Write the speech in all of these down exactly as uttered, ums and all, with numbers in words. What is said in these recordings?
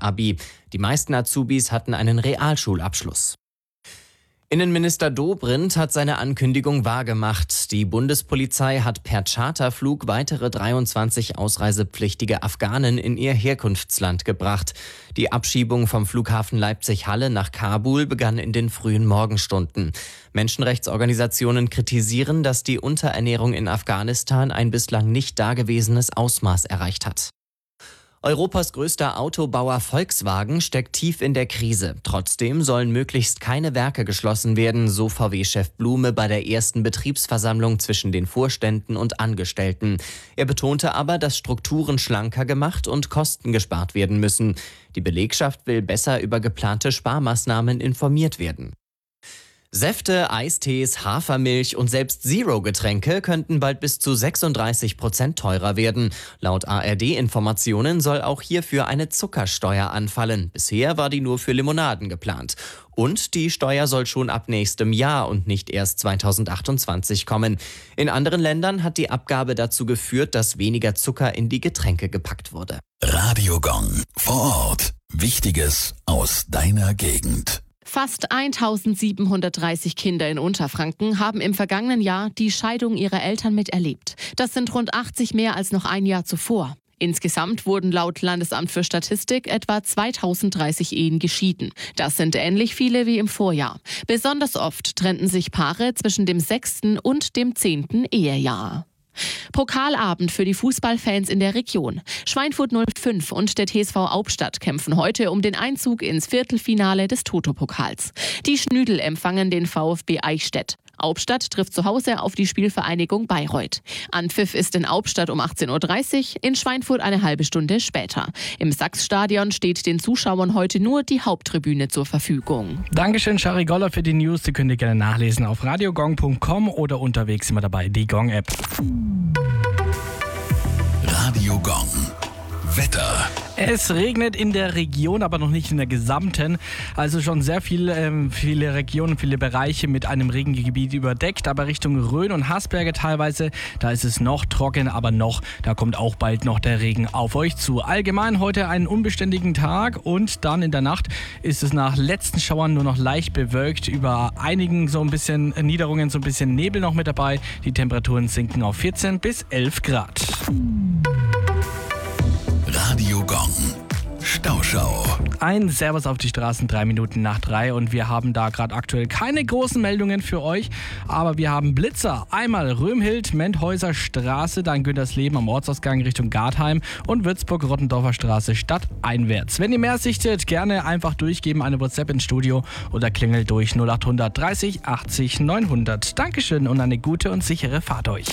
Abi. Die meisten Azubis hatten einen Realschulabschluss. Innenminister Dobrindt hat seine Ankündigung wahrgemacht. Die Bundespolizei hat per Charterflug weitere dreiundzwanzig ausreisepflichtige Afghanen in ihr Herkunftsland gebracht. Die Abschiebung vom Flughafen Leipzig-Halle nach Kabul begann in den frühen Morgenstunden. Menschenrechtsorganisationen kritisieren, dass die Unterernährung in Afghanistan ein bislang nicht dagewesenes Ausmaß erreicht hat. Europas größter Autobauer Volkswagen steckt tief in der Krise. Trotzdem sollen möglichst keine Werke geschlossen werden, so V W-Chef Blume bei der ersten Betriebsversammlung zwischen den Vorständen und Angestellten. Er betonte aber, dass Strukturen schlanker gemacht und Kosten gespart werden müssen. Die Belegschaft will besser über geplante Sparmaßnahmen informiert werden. Säfte, Eistees, Hafermilch und selbst Zero-Getränke könnten bald bis zu sechsunddreißig Prozent teurer werden. Laut A R D-Informationen soll auch hierfür eine Zuckersteuer anfallen. Bisher war die nur für Limonaden geplant. Und die Steuer soll schon ab nächstem Jahr und nicht erst zweitausendachtundzwanzig kommen. In anderen Ländern hat die Abgabe dazu geführt, dass weniger Zucker in die Getränke gepackt wurde. Radio Gong vor Ort. Wichtiges aus deiner Gegend. Fast eintausendsiebenhundertdreißig Kinder in Unterfranken haben im vergangenen Jahr die Scheidung ihrer Eltern miterlebt. Das sind rund achtzig mehr als noch ein Jahr zuvor. Insgesamt wurden laut Landesamt für Statistik etwa zweitausenddreißig Ehen geschieden. Das sind ähnlich viele wie im Vorjahr. Besonders oft trennten sich Paare zwischen dem sechsten und dem zehnten Ehejahr. Pokalabend für die Fußballfans in der Region. Schweinfurt null fünf und der T S V Hauptstadt kämpfen heute um den Einzug ins Viertelfinale des Toto-Pokals. Die Schnüdel empfangen den VfB Eichstätt. Hauptstadt trifft zu Hause auf die Spielvereinigung Bayreuth. Anpfiff ist in Hauptstadt um achtzehn Uhr dreißig, in Schweinfurt eine halbe Stunde später. Im Sachsstadion steht den Zuschauern heute nur die Haupttribüne zur Verfügung. Dankeschön, Shari Goller, für die News. Die könnt ihr gerne nachlesen auf radiogong punkt com oder unterwegs immer dabei, die Gong-App. Radio Gong. Wetter. Es regnet in der Region, aber noch nicht in der gesamten. Also schon sehr viel, ähm, viele Regionen, viele Bereiche mit einem Regengebiet überdeckt. Aber Richtung Rhön und Haßberge teilweise, da ist es noch trocken, aber noch, da kommt auch bald noch der Regen auf euch zu. Allgemein heute einen unbeständigen Tag und dann in der Nacht ist es nach letzten Schauern nur noch leicht bewölkt. Über einigen so ein bisschen Niederungen, so ein bisschen Nebel noch mit dabei. Die Temperaturen sinken auf vierzehn bis elf Grad. Radio Gong. Stauschau. Ein Servus auf die Straßen, drei Minuten nach drei und wir haben da gerade aktuell keine großen Meldungen für euch, aber wir haben Blitzer. Einmal Römhild, Menthäuser Straße, dann Güntersleben am Ortsausgang Richtung Gartheim und Würzburg-Rottendorfer Straße stadteinwärts. Wenn ihr mehr sichtet, gerne einfach durchgeben, eine WhatsApp ins Studio oder klingelt durch null achthundert dreißig achtzig neunhundert. Dankeschön und eine gute und sichere Fahrt euch.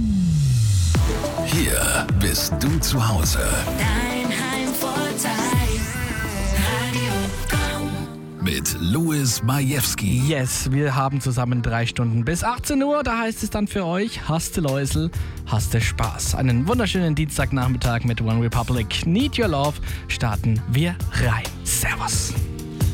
Hier bist du zu Hause. Dein Heimvorteil. Radio Gong. Mit Louis Majewski. Yes, wir haben zusammen drei Stunden bis achtzehn Uhr. Da heißt es dann für euch, hast du Läusel, hast du Spaß. Einen wunderschönen Dienstagnachmittag mit One Republic. Need Your Love starten wir rein. Servus.